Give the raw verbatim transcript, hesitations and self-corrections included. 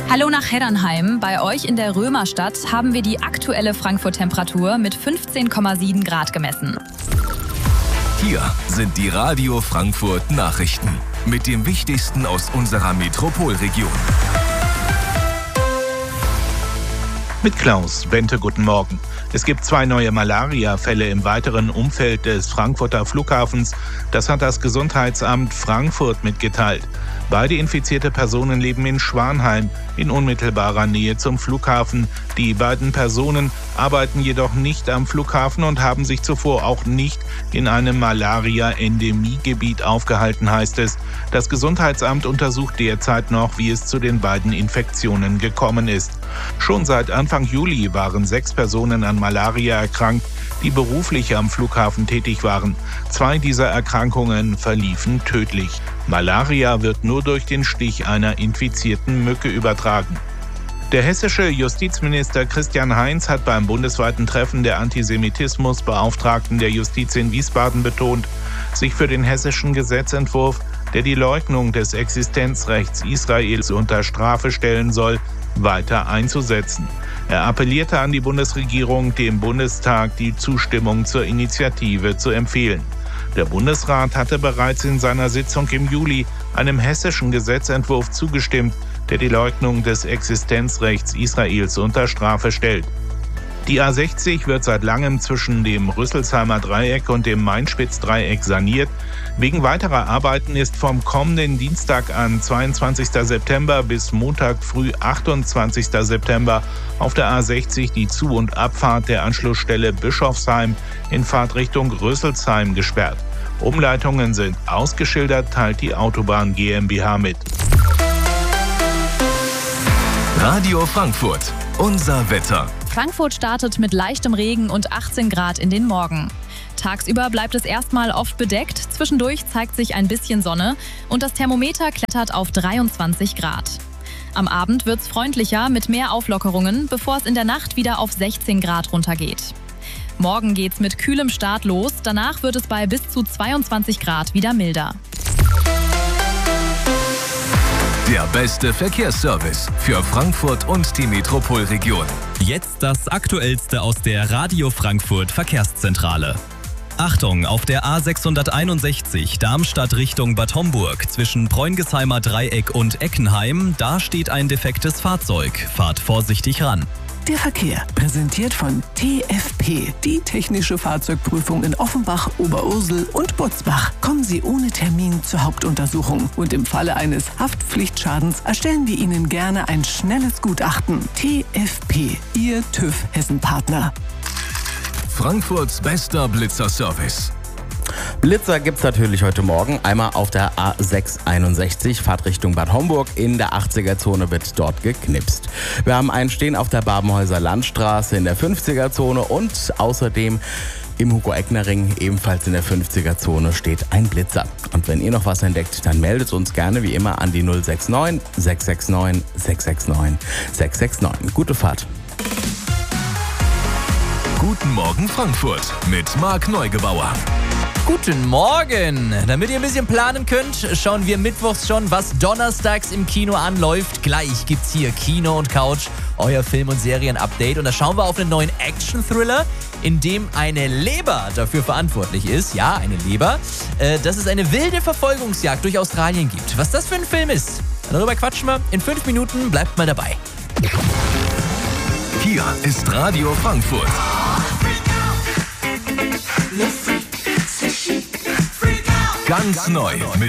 Hallo nach Heddernheim. Bei euch in der Römerstadt haben wir die aktuelle Frankfurt-Temperatur mit fünfzehn Komma sieben Grad gemessen. Hier sind die Radio Frankfurt Nachrichten mit dem Wichtigsten aus unserer Metropolregion. Mit Klaus Bente, guten Morgen. Es gibt zwei neue Malaria-Fälle im weiteren Umfeld des Frankfurter Flughafens. Das hat das Gesundheitsamt Frankfurt mitgeteilt. Beide infizierte Personen leben in Schwanheim, in unmittelbarer Nähe zum Flughafen. Die beiden Personen arbeiten jedoch nicht am Flughafen und haben sich zuvor auch nicht in einem Malaria-Endemiegebiet aufgehalten, heißt es. Das Gesundheitsamt untersucht derzeit noch, wie es zu den beiden Infektionen gekommen ist. Schon seit Anfang Juli waren sechs Personen an Malaria erkrankt, die beruflich am Flughafen tätig waren. Zwei dieser Erkrankungen verliefen tödlich. Malaria wird nur durch den Stich einer infizierten Mücke übertragen. Der hessische Justizminister Christian Heinz hat beim bundesweiten Treffen der Antisemitismusbeauftragten der Justiz in Wiesbaden betont, sich für den hessischen Gesetzentwurf, der die Leugnung des Existenzrechts Israels unter Strafe stellen soll, weiter einzusetzen. Er appellierte an die Bundesregierung, dem Bundestag die Zustimmung zur Initiative zu empfehlen. Der Bundesrat hatte bereits in seiner Sitzung im Juli einem hessischen Gesetzentwurf zugestimmt, der die Leugnung des Existenzrechts Israels unter Strafe stellt. Die A sechzig wird seit langem zwischen dem Rüsselsheimer Dreieck und dem Main-Spitz-Dreieck saniert. Wegen weiterer Arbeiten ist vom kommenden Dienstag an, zweiundzwanzigsten September, bis Montag früh, achtundzwanzigsten September, auf der A sechzig die Zu- und Abfahrt der Anschlussstelle Bischofsheim in Fahrtrichtung Rüsselsheim gesperrt. Umleitungen sind ausgeschildert, teilt die Autobahn GmbH mit. Radio Frankfurt, unser Wetter. Frankfurt startet mit leichtem Regen und achtzehn Grad in den Morgen. Tagsüber bleibt es erstmal oft bedeckt, zwischendurch zeigt sich ein bisschen Sonne und das Thermometer klettert auf dreiundzwanzig Grad. Am Abend wird's freundlicher mit mehr Auflockerungen, bevor es in der Nacht wieder auf sechzehn Grad runtergeht. Morgen geht's mit kühlem Start los, danach wird es bei bis zu zweiundzwanzig Grad wieder milder. Der beste Verkehrsservice für Frankfurt und die Metropolregion. Jetzt das Aktuellste aus der Radio Frankfurt Verkehrszentrale. Achtung, auf der A sechshunderteinundsechzig Darmstadt Richtung Bad Homburg zwischen Preungesheimer Dreieck und Eckenheim, da steht ein defektes Fahrzeug. Fahrt vorsichtig ran. Der Verkehr, präsentiert von T F P, die technische Fahrzeugprüfung in Offenbach, Oberursel und Butzbach. Kommen Sie ohne Termin zur Hauptuntersuchung und im Falle eines Haftpflichtschadens erstellen wir Ihnen gerne ein schnelles Gutachten. T F P, Ihr TÜV Hessen-Partner. Frankfurts bester Blitzer-Service. Blitzer gibt's natürlich heute Morgen. Einmal auf der A sechshunderteinundsechzig, Fahrt Richtung Bad Homburg. In der achtziger-Zone wird dort geknipst. Wir haben einen Stehen auf der Babenhäuser Landstraße in der fünfziger-Zone und außerdem im Hugo-Eckner-Ring, ebenfalls in der fünfziger-Zone, steht ein Blitzer. Und wenn ihr noch was entdeckt, dann meldet uns gerne wie immer an die null sechs neun, sechs sechs neun, sechs sechs neun, sechs sechs neun. Gute Fahrt. Guten Morgen Frankfurt mit Marc Neugebauer. Guten Morgen! Damit ihr ein bisschen planen könnt, schauen wir mittwochs schon, was donnerstags im Kino anläuft. Gleich gibt's hier Kino und Couch, euer Film- und Serien-Update. Und da schauen wir auf einen neuen Action-Thriller, in dem eine Leber dafür verantwortlich ist. Ja, eine Leber. Äh, dass es eine wilde Verfolgungsjagd durch Australien gibt. Was das für ein Film ist, darüber quatschen wir in fünf Minuten. Bleibt mal dabei. Hier ist Radio Frankfurt. Ganz neu mit